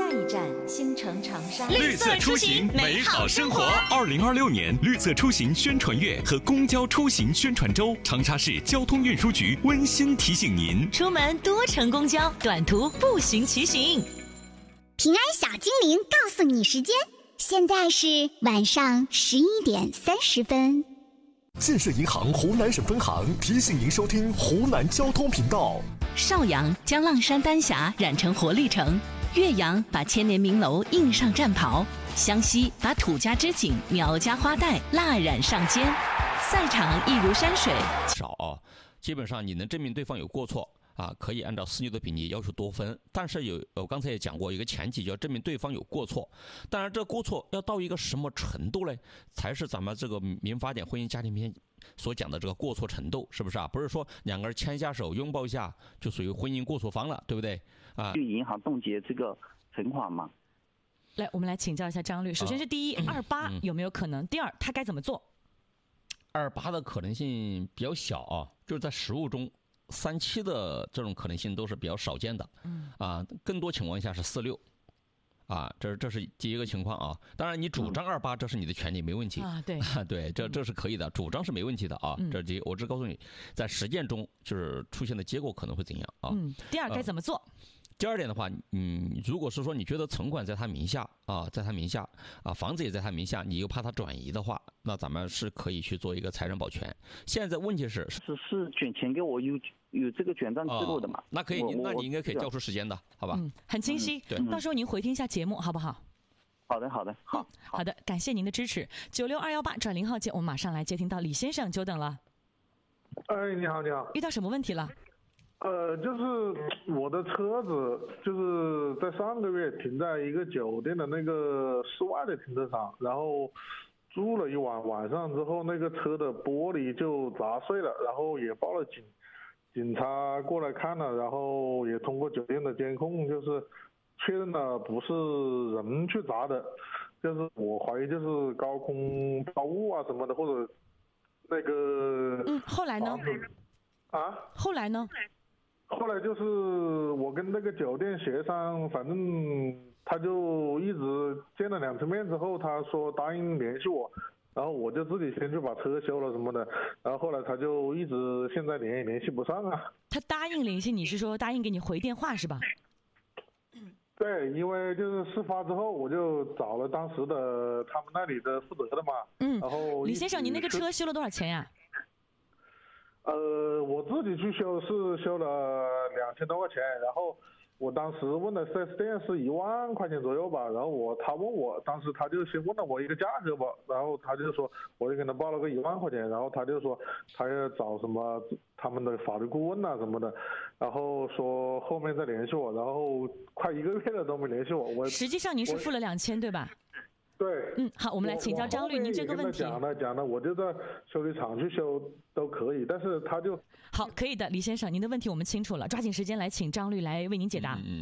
下一站，新城长沙。 绿色出行，美好生活。2026年绿色出行宣传月和公交出行宣传周，长沙市交通运输局温馨提醒您： 出门多乘公交，短途步行骑行。 平安小精灵告诉你时间，现在是晚上11点30分。 建设银行湖南省分行提醒您收听湖南交通频道。 邵阳将浪山丹霞染成活力城，岳阳把千年名楼印上战袍，湘西把土家织锦、苗家花带蜡染上肩。赛场一如山水， 少基本上你能证明对方有过错可以按照私有的比例要求多分，但是我刚才也讲过，一个前提就要证明对方有过错。当然，这过错要到一个什么程度呢？才是咱们这个民法典婚姻家庭篇所讲的这个过错程度，是不是啊？不是说两个人牵一下手、拥抱一下就属于婚姻过错方了，对不对？ 去银行冻结这个存款嘛？ 来，我们来请教一下张律。首先是第一，28有没有可能？第二，他该怎么做 ？28的可能性比较小就是在实务中。37的这种可能性都是比较少见的，更多情况下是46，这是第一个情况当然，你主张28，这是你的权利，没问题对，这是可以的，主张是没问题的这第一，我只告诉你，在实践中就是出现的结果可能会怎样第二该怎么做？ 第二点的话，如果是说你觉得存款在他名下房子也在他名下，你又怕他转移的话，那咱们是可以去做一个财产保全。现在问题是卷钱给我有这个卷账记录的嘛？ 那可以，那你应该可以调出时间的，好吧？ 很清晰。 对， 到时候您回听一下节目，好不好？ 好的， 感谢您的支持。96218转0号键，我们马上来接听到李先生，久等了。 你好。 遇到什么问题了？ 就是我的车子就是在上个月停在一个酒店的那个室外的停车场，然后住了一晚上之后，那个车的玻璃就砸碎了，然后也报了警，警察过来看了，然后也通过酒店的监控，就是确认了不是人去砸的，就是我怀疑就是高空抛物什么的，或者那个后来呢？后来呢？ 后来就是我跟那个酒店协商，反正他就一直见了2次面之后，他说答应联系我，然后我就自己先去把车修了什么的，然后后来他就一直现在联系不上他答应联系你是说答应给你回电话是吧？ 对，因为就是事发之后，我就找了当时的他们那里的负责的嘛。然后李先生，你那个车修了多少钱呀？ 我自己去修是修了2000多块钱，然后我当时问的 4S 店是1万块钱左右吧，然后他问我，当时他就先问了我一个价格吧，然后他就说，我就给他报了个1万块钱，然后他就说他要找什么他们的法律顾问什么的，然后说后面再联系我，然后快1个月了都没联系我。 实际上您是付了2000对吧？ 对， 好，我们来请教张律，您这个问题讲了，我就在修理厂去修都可以，但是他就好，可以的，李先生，您的问题我们清楚了，抓紧时间来请张律来为您解答。